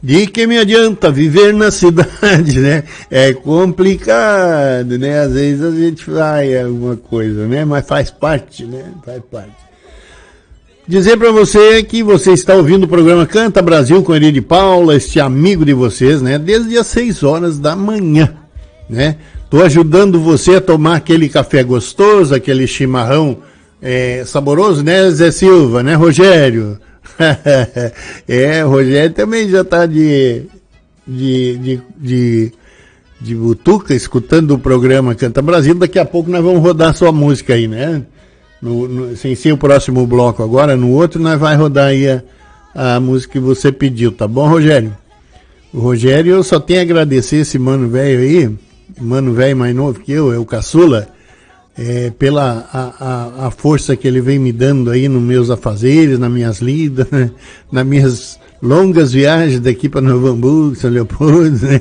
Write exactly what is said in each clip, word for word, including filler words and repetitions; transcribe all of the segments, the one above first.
De que me adianta viver na cidade, né? É complicado, né? Às vezes a gente vai alguma coisa, né? Mas faz parte, né? Faz parte. Dizer para você que você está ouvindo o programa Canta Brasil com Eri de Paula, este amigo de vocês, né? Desde as seis horas da manhã, né? Tô ajudando você a tomar aquele café gostoso, aquele chimarrão é, saboroso, né, Zé Silva, né, Rogério? É, o Rogério também já tá de, de, de, de, de butuca, escutando o programa Canta Brasil. Daqui a pouco nós vamos rodar sua música aí, né? No, no, sem ser o próximo bloco agora, no outro nós vai rodar aí a, a música que você pediu, tá bom, Rogério? O Rogério, eu só tenho a agradecer esse mano velho aí, mano velho mais novo que eu, é o Caçula, é, pela a, a, a força que ele vem me dando aí nos meus afazeres, nas minhas lidas, né? Nas minhas longas viagens daqui para Novo Hamburgo, São Leopoldo, né?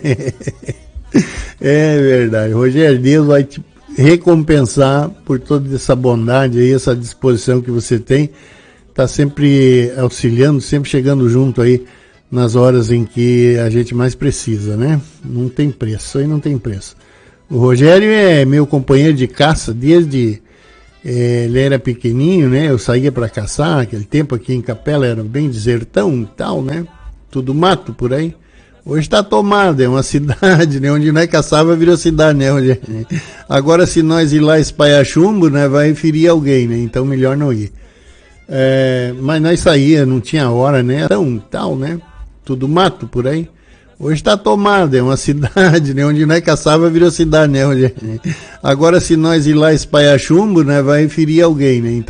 É verdade. Rogério, Deus vai te recompensar por toda essa bondade aí, essa disposição que você tem, tá sempre auxiliando, sempre chegando junto aí nas horas em que a gente mais precisa, né? Não tem preço, isso aí não tem preço. O Rogério é meu companheiro de caça desde é, ele era pequenininho, né? Eu saía para caçar, aquele tempo aqui em Capela era bem desertão e tal, né? Tudo mato por aí. Hoje está tomado, é uma cidade, né? Onde nós caçava virou cidade, né, Rogério? Agora se nós ir lá espalhar chumbo, né, vai ferir alguém, né? Então melhor não ir. É, mas nós saía, não tinha hora, né? Então, tal, né? Tudo mato por aí. Hoje está tomado, é uma cidade, né? Onde nós caçava virou cidade, né, Rogério? Agora se nós ir lá espalhar chumbo, né, vai ferir alguém, né? Então